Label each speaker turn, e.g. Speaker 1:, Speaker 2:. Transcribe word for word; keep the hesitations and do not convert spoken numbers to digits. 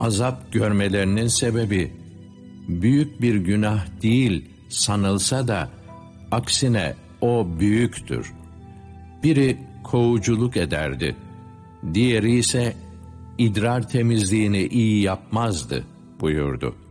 Speaker 1: azap görmelerinin sebebi büyük bir günah değil sanılsa da aksine o büyüktür. Biri kovuculuk ederdi, diğeri ise idrar temizliğini iyi yapmazdı buyurdu.